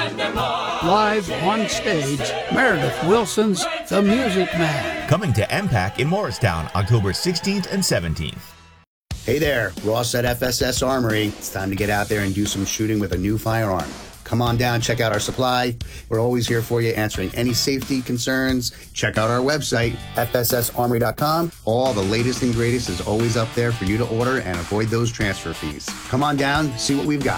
Live on stage, Meredith Wilson's The Music Man. Coming to MPAC in Morristown, October 16th and 17th. Hey there, Ross at FSS Armory. It's time to get out there and do some shooting with a new firearm. Come on down, check out our supply. We're always here for you, answering any safety concerns. Check out our website, fssarmory.com. All the latest and greatest is always up there for you to order and avoid those transfer fees. Come on down, see what we've got.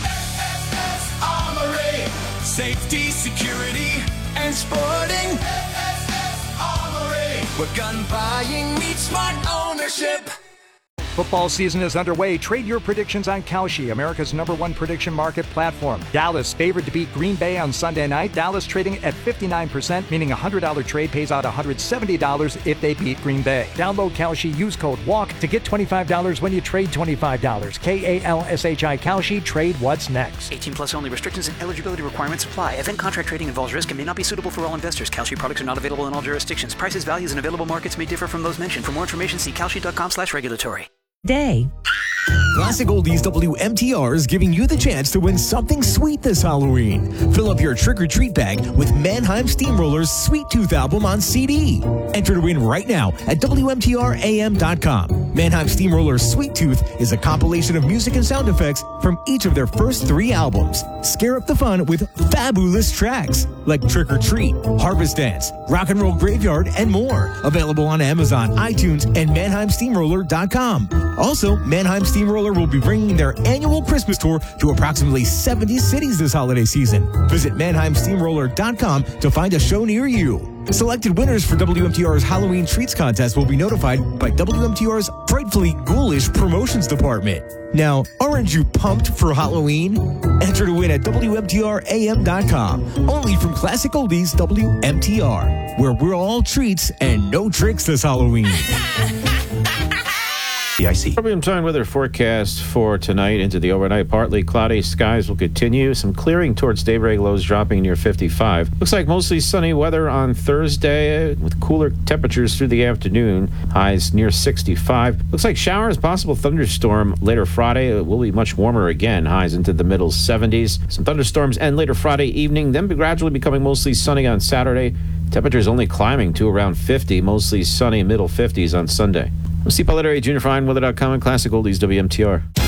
FSS Armory. Safety, security, and sporting. FSS Armory. Where gun buying meets smart ownership. Football season is underway. Trade your predictions on Kalshi, America's #1 prediction market platform. Dallas favored to beat Green Bay on Sunday night. Dallas trading at 59%, meaning a $100 trade pays out $170 if they beat Green Bay. Download Kalshi, use code WALK to get $25 when you trade $25. KALSHI Kalshi, trade what's next. 18 plus only. Restrictions and eligibility requirements apply. Event contract trading involves risk and may not be suitable for all investors. Kalshi products are not available in all jurisdictions. Prices, values, and available markets may differ from those mentioned. For more information, see kalshi.com/regulatory. Day. Classic Oldies WMTR is giving you the chance to win something sweet this Halloween. Fill up your trick-or-treat bag with Mannheim Steamroller's Sweet Tooth album on CD. Enter to win right now at WMTRAM.com. Mannheim Steamroller's Sweet Tooth is a compilation of music and sound effects from each of their first 3 albums. Scare up the fun with fabulous tracks like Trick or Treat, Harvest Dance, Rock and Roll Graveyard, and more. Available on Amazon, iTunes, and MannheimSteamroller.com. Also, Mannheim Steamroller will be bringing their annual Christmas tour to approximately 70 cities this holiday season. Visit MannheimSteamroller.com to find a show near you. Selected winners for WMTR's Halloween Treats Contest will be notified by WMTR's Frightfully Ghoulish Promotions Department. Now, aren't you pumped for Halloween? Enter to win at WMTRAM.com. Only from Classic Oldies WMTR, where we're all treats and no tricks this Halloween. Problem time weather forecast for tonight into the overnight. Partly cloudy skies will continue. Some clearing towards daybreak, lows dropping near 55. Looks like mostly sunny weather on Thursday with cooler temperatures through the afternoon. Highs near 65. Looks like showers, possible thunderstorm later Friday. It will be much warmer again. Highs into the middle 70s. Some thunderstorms and later Friday evening, then gradually becoming mostly sunny on Saturday. Temperatures only climbing to around 50, mostly sunny middle 50s on Sunday. We'll see Paul Junior for weather.com and Classic Oldies WMTR.